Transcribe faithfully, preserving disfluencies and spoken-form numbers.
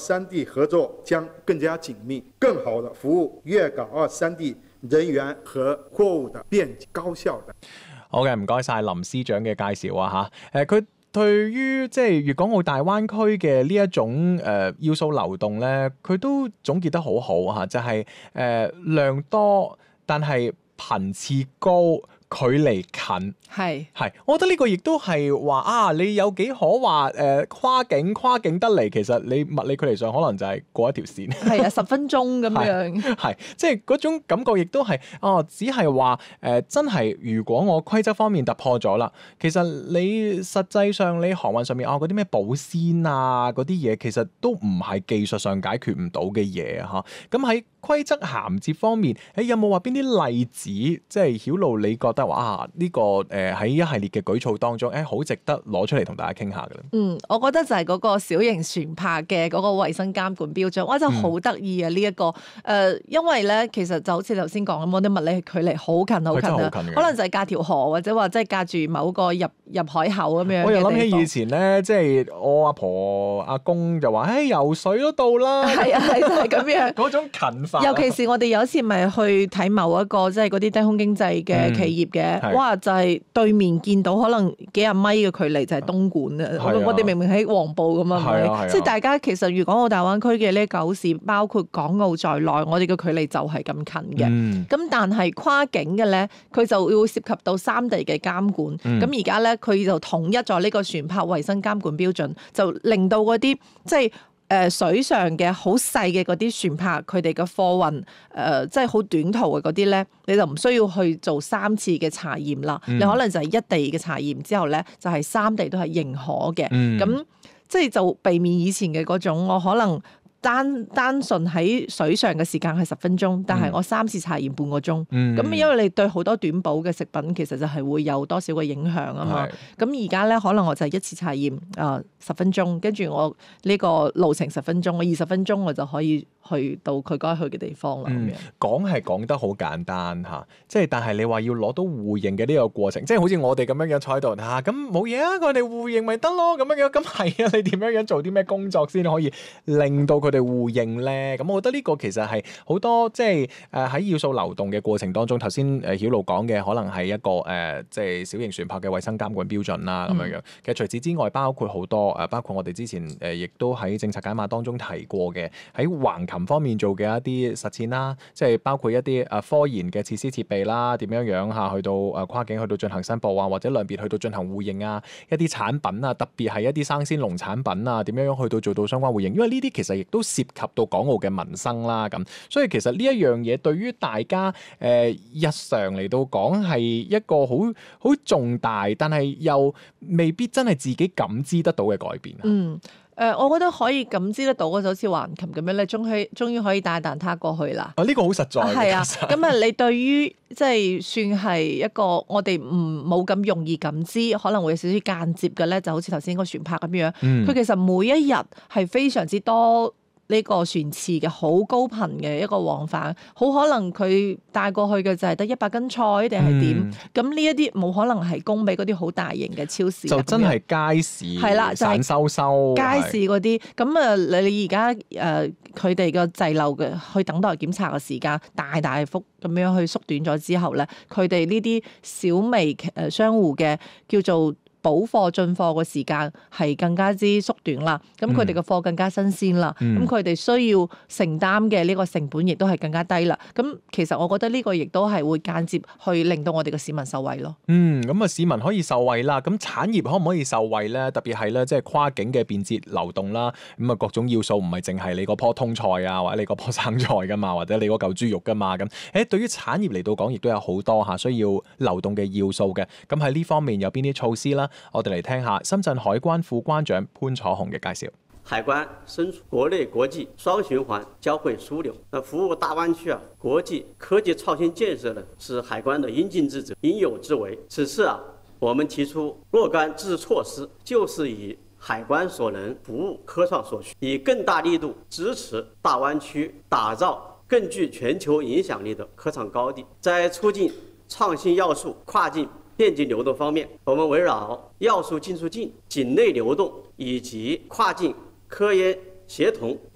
三地合作將更加緊密，更好地服務粵港澳三地人員和貨物的便捷高效的。 好嘅，唔該晒林司長嘅介紹啊嚇。誒，佢對於即係粵港澳大灣區嘅呢一種誒、呃、要素流動咧，佢都總結得好好嚇，就係、是、誒、呃、量多，但係頻次高。距離近係係，我覺得呢個亦都係話啊，你有幾可話誒、呃、跨境跨境得嚟，其實你物理距離上可能就係過一條線，係啊，十分鐘咁樣，係即係嗰種感覺亦都係哦，只係話誒真係，如果我規則方面突破咗啦，其實你實際上你航運上面哦嗰啲咩保鮮啊嗰啲嘢，其實都唔係技術上解決唔到嘅嘢嚇。咁喺規則銜接方面，誒有冇話邊啲例子，即係曉露你覺得話啊呢、這個誒喺、呃、一系列嘅舉措當中，誒好值得攞出嚟同大家傾下嘅咧？嗯，我覺得就係嗰個小型船舶嘅嗰個衞生監管標準，哇真係好得意啊！呢、這、一個誒、呃，因為咧其實就好似頭先講咁，我啲物理距離好近好近啊，可能就係隔條河或者話即係隔住某個入入海口咁樣。我又諗起以前咧，即係我阿婆阿公就話，誒、哎、游水都到啦，係啊係就係咁樣嗰種近法。尤其是我哋有一次咪去睇某一個即係嗰啲低空經濟嘅企業嘅、嗯，哇就係、是、對面見到可能幾廿米嘅距離就係東莞啊！我哋明明喺黃埔咁啊，即係大家其實粵港澳大灣區嘅呢九市，包括港澳在內，我哋嘅距離就係咁近嘅。咁、嗯、但係跨境嘅咧，佢就會涉及到三地嘅監管。咁而家咧，佢就統一咗呢個船舶衞生監管標準，就令到嗰啲即係。誒、呃、水上嘅好細嘅嗰啲船舶，佢哋嘅貨運誒、呃、即係好短途嘅嗰啲咧，你就唔需要去做三次嘅查驗啦、嗯。你可能就係一地嘅查驗之後咧，就係、是、三地都係認可嘅。咁、嗯、即係就避免以前嘅嗰種，我可能單單純喺水上嘅時間係十分鐘，但係我三次查驗半個鐘。咁、嗯、因為你對好多短保嘅食品其實就係會有多少嘅影響啊嘛。咁而家咧可能我就係一次查驗啊十分鐘，跟住我呢個路程十分鐘，我二十分鐘我就可以去到佢該去嘅地方啦。咁、嗯、樣講係講得好簡單嚇，即係但係你話要攞到互認嘅呢個過程，即係好似我哋咁樣樣坐喺度嚇，咁冇嘢啊，我哋互認咪得咯咁樣樣。咁係啊，你點樣樣做啲咩工作先可以令到佢哋互認咧？咁我覺得呢個其實係好多即係誒喺要素流動嘅過程當中，頭先誒曉露講嘅可能係一個誒、呃、即係小型船舶嘅衞生監管標準啦咁樣樣。其實除此之外，包括好多誒，包括我哋之前誒亦都喺政策解碼當中提過嘅，喺橫琴方面做嘅一啲實踐啦，即係包括一啲誒科研嘅設施設備啦，點樣樣嚇去到誒跨境去到進行申報啊，或者兩邊去到進行互認啊，一啲產品啊，特別係一啲生鮮農產品啊，點樣樣去到做到相關互認，因為呢啲其實亦都涉及到港澳嘅民生啦，咁所以其實呢一樣嘢對於大家誒、呃、日常嚟到講係一個好好重大，但係又未必真係自己感知得到嘅改變。嗯。誒、呃，我覺得可以感知得到嘅就好似橫琴咁樣咧，終於終於可以帶蛋撻過去啦。啊，呢、這個好實在。係啊，咁啊，你對於即係算係一個我哋唔冇咁容易感知，可能會有少少間接嘅咧，就好似頭先個船舶咁樣。佢、嗯、其實每一日係非常之多。呢個船次嘅好高頻嘅一個往返，好可能佢帶過去嘅就係得一百斤菜定係點？咁呢一啲冇可能係供俾嗰啲好大型嘅超市。就真係街市，係啦，就係、散收收街市嗰啲。咁啊，你你而家誒佢哋嘅滯留嘅去等待檢查嘅時間大大幅咁樣去縮短咗之後咧，佢哋呢啲小微誒商戶嘅叫做補貨進貨嘅時間係更加之縮短啦，咁佢哋嘅貨更加新鮮啦，咁佢哋需要承擔嘅呢個成本亦都係更加低啦。咁其實我覺得呢個亦都係會間接去令到我哋嘅市民受惠咯。嗯，咁啊市民可以受惠啦，咁產業可唔可以受惠咧？特別係咧，即係跨境嘅便捷流動啦，咁啊各種要素唔係淨係你嗰棵通菜啊，或者你嗰棵生菜噶嘛，或者你嗰嚿豬肉噶嘛，咁誒對於產業嚟到講，亦都有好多嚇需要流動嘅要素嘅。咁喺呢方面有邊啲措施啦？我哋嚟聽下深圳海關副關長潘楚紅嘅介紹。 海關身處國內國際雙循環交匯樞紐，那服務大灣區啊國際科技創新建設呢，是海關的應盡之責、應有之為。此次啊，我們提出若干支持措施，就是以海關所能服務科創所需，以更大力度支持大灣區打造更具全球影響力的科創高地。在促進創新要素跨境便捷流動方面，我們圍繞要素進出境、境內流動以及跨境科研協同